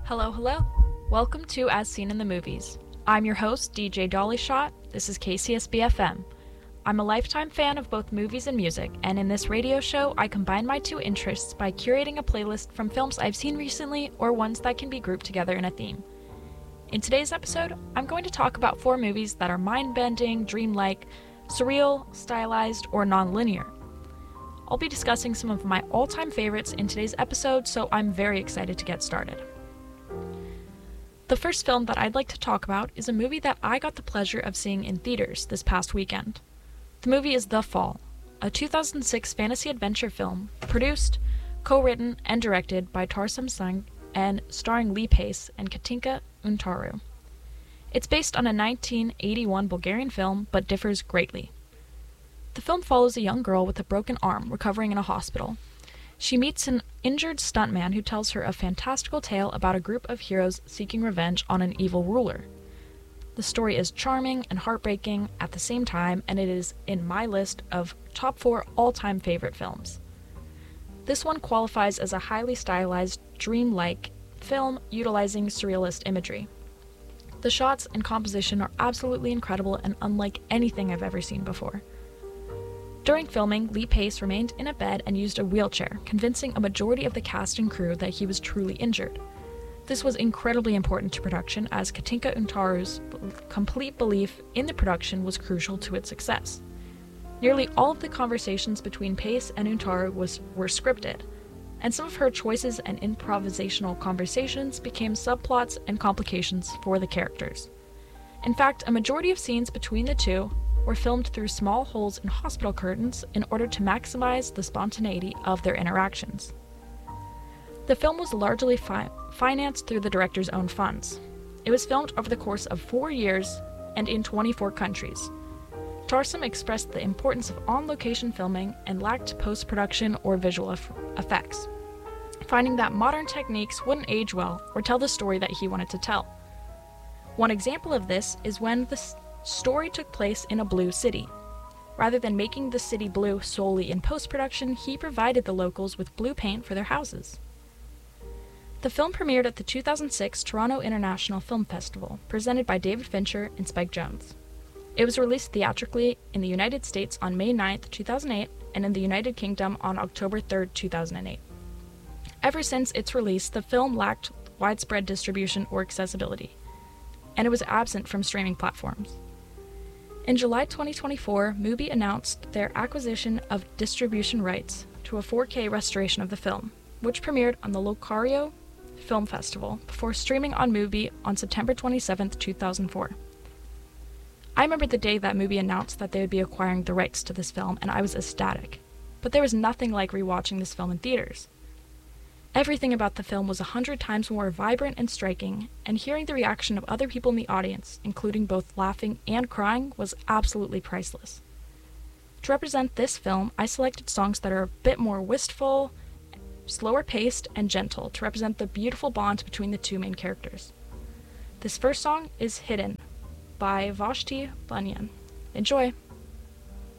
Hello, hello. Welcome to As Seen in the Movies. I'm your host, DJ Dollyshot. This is KCSB-FM. I'm a lifetime fan of both movies and music, and in this radio show, I combine my two interests by curating a playlist from films I've seen recently or ones that can be grouped together in a theme. In today's episode, I'm going to talk about 4 movies that are mind-bending, dreamlike, surreal, stylized, or non-linear. I'll be discussing some of my all-time favorites in today's episode, so I'm very excited to get started. The first film that I'd like to talk about is a movie that I got the pleasure of seeing in theaters this past weekend. The movie is The Fall, a 2006 fantasy adventure film produced, co-written, and directed by Tarsem Singh and starring Lee Pace and Katinka Untaru. It's based on a 1981 Bulgarian film, but differs greatly. The film follows a young girl with a broken arm recovering in a hospital. She meets an injured stuntman who tells her a fantastical tale about a group of heroes seeking revenge on an evil ruler. The story is charming and heartbreaking at the same time, and it is in my list of top 4 all-time favorite films. This one qualifies as a highly stylized, dreamlike film utilizing surrealist imagery. The shots and composition are absolutely incredible and unlike anything I've ever seen before. During filming, Lee Pace remained in a bed and used a wheelchair, convincing a majority of the cast and crew that he was truly injured. This was incredibly important to production, as Katinka Untaru's complete belief in the production was crucial to its success. Nearly all of the conversations between Pace and Untaru were scripted, and some of her choices and improvisational conversations became subplots and complications for the characters. In fact, a majority of scenes between the two were filmed through small holes in hospital curtains in order to maximize the spontaneity of their interactions. The film was largely financed through the director's own funds. It was filmed over the course of 4 years and in 24 countries. Tarsem expressed the importance of on-location filming and lacked post-production or visual effects, finding that modern techniques wouldn't age well or tell the story that he wanted to tell. One example of this is when the story took place in a blue city. Rather than making the city blue solely in post-production, he provided the locals with blue paint for their houses. The film premiered at the 2006 Toronto International Film Festival, presented by David Fincher and Spike Jonze. It was released theatrically in the United States on May 9, 2008, and in the United Kingdom on October 3, 2008. Ever since its release, the film lacked widespread distribution or accessibility, and it was absent from streaming platforms. In July 2024, Mubi announced their acquisition of distribution rights to a 4K restoration of the film, which premiered on the Locario Film Festival before streaming on Mubi on September 27, 2004. I remember the day that Mubi announced that they would be acquiring the rights to this film, and I was ecstatic. But there was nothing like rewatching this film in theaters. Everything about the film was 100 times more vibrant and striking, and hearing the reaction of other people in the audience, including both laughing and crying, was absolutely priceless. To represent this film, I selected songs that are a bit more wistful, slower paced, and gentle to represent the beautiful bond between the two main characters. This first song is Hidden by Vashti Bunyan. Enjoy!